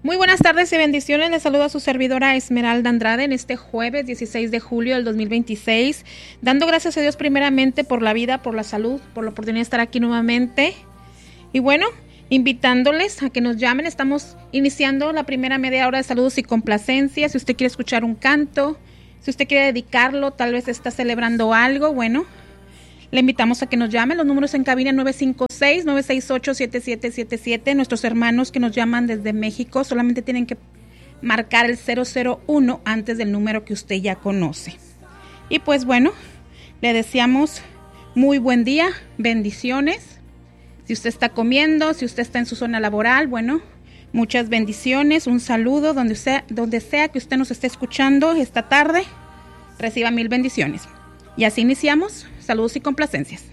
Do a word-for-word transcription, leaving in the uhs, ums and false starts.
Muy buenas tardes y bendiciones. Les saludo a su servidora Esmeralda Andrade en este jueves dieciséis de julio del dos mil veintiséis, dando gracias a Dios primeramente por la vida, por la salud, por la oportunidad de estar aquí nuevamente. Y bueno, invitándoles a que nos llamen. Estamos iniciando la primera media hora de saludos y complacencias. Si usted quiere escuchar un canto, si usted quiere dedicarlo, tal vez está celebrando algo, bueno, le invitamos a que nos llame. Los números en cabina nueve cinco seis, nueve seis ocho, siete siete siete siete. Nuestros hermanos que nos llaman desde México solamente tienen que marcar el cero cero uno antes del número que usted ya conoce. Y pues bueno, le deseamos muy buen día, bendiciones. Si usted está comiendo, si usted está en su zona laboral, bueno, muchas bendiciones, un saludo donde sea, donde sea que usted nos esté escuchando esta tarde. Reciba mil bendiciones. Y así iniciamos. Saludos y complacencias.